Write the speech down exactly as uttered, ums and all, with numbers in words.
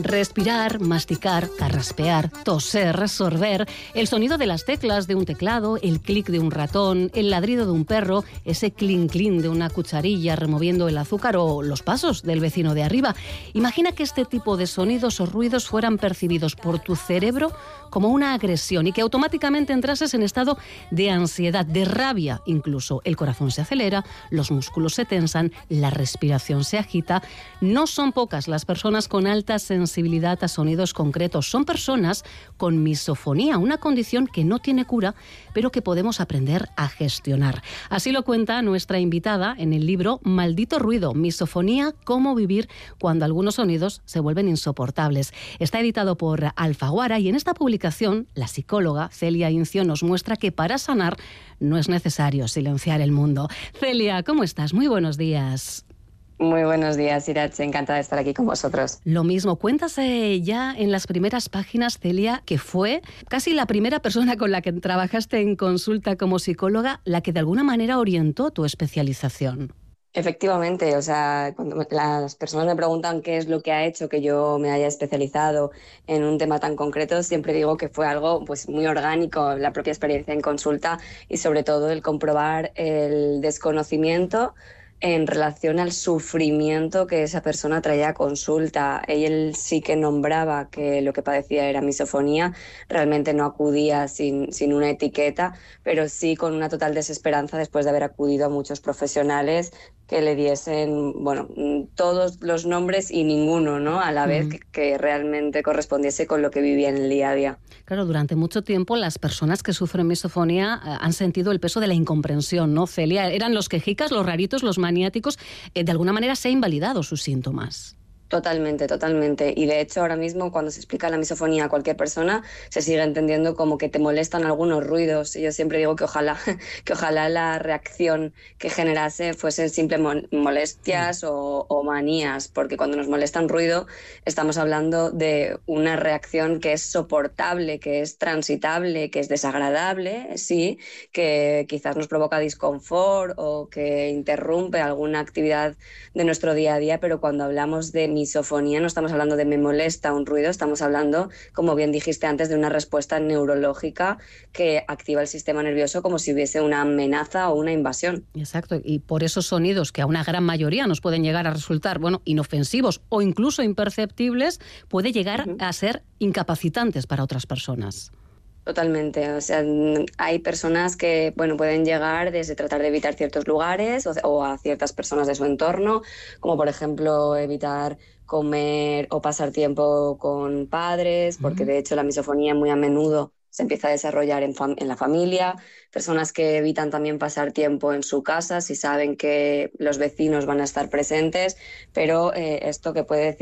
Respirar, masticar, carraspear, toser, sorber, el sonido de las teclas de un teclado, el clic de un ratón, el ladrido de un perro, ese clink clink de una cucharilla removiendo el azúcar o los pasos del vecino de arriba. Imagina que este tipo de sonidos o ruidos fueran percibidos por tu cerebro como una agresión y que automáticamente entrases en estado de ansiedad, de rabia incluso. El corazón se acelera, los músculos se tensan, la respiración se agita. No son pocas las personas con alta sensibilidad a sonidos concretos. Son personas con misofonía, una condición que no tiene cura, pero que podemos aprender a gestionar. Así lo cuenta nuestra invitada en el libro Maldito ruido, misofonía, cómo vivir cuando algunos sonidos se vuelven insoportables. Está editado por Alfaguara y en esta publicación la psicóloga Celia Incio nos muestra que para sanar no es necesario silenciar el mundo. Celia, ¿cómo estás? Muy buenos días. Muy buenos días, Irache. Encantada de estar aquí con vosotros. Lo mismo. Cuéntase ya en las primeras páginas, Celia, que fue casi la primera persona con la que trabajaste en consulta como psicóloga, la que de alguna manera orientó tu especialización. Efectivamente, o sea, cuando las personas me preguntan qué es lo que ha hecho que yo me haya especializado en un tema tan concreto, siempre digo que fue algo pues muy orgánico, la propia experiencia en consulta y sobre todo el comprobar el desconocimiento en relación al sufrimiento que esa persona traía a consulta. Él sí que nombraba que lo que padecía era misofonía, realmente no acudía sin, sin una etiqueta, pero sí con una total desesperanza después de haber acudido a muchos profesionales que le diesen, bueno, todos los nombres y ninguno, ¿no? A la vez, mm. que, que realmente correspondiese con lo que vivía en el día a día. Claro, durante mucho tiempo las personas que sufren misofonía eh, han sentido el peso de la incomprensión, ¿no, Celia? Eran los quejicas, los raritos, los maniáticos. Eh, de alguna manera se ha invalidado sus síntomas. Totalmente, totalmente. Y de hecho ahora mismo cuando se explica la misofonía a cualquier persona se sigue entendiendo como que te molestan algunos ruidos. Y yo siempre digo que ojalá, que ojalá la reacción que generase fuesen simples molestias o, o manías, porque cuando nos molesta un ruido estamos hablando de una reacción que es soportable, que es transitable, que es desagradable, sí, que quizás nos provoca disconfort o que interrumpe alguna actividad de nuestro día a día, pero cuando hablamos de misofonía no estamos hablando de me molesta un ruido, estamos hablando, como bien dijiste antes, de una respuesta neurológica que activa el sistema nervioso como si hubiese una amenaza o una invasión. Exacto, y por esos sonidos que a una gran mayoría nos pueden llegar a resultar, bueno, inofensivos o incluso imperceptibles, puede llegar uh-huh. a ser incapacitantes para otras personas. Totalmente, o sea, hay personas que, bueno, pueden llegar desde tratar de evitar ciertos lugares o, o a ciertas personas de su entorno, como por ejemplo evitar comer o pasar tiempo con padres, porque de hecho la misofonía muy a menudo se empieza a desarrollar en, fam- en la familia, personas que evitan también pasar tiempo en su casa si saben que los vecinos van a estar presentes, pero eh, esto que puede decir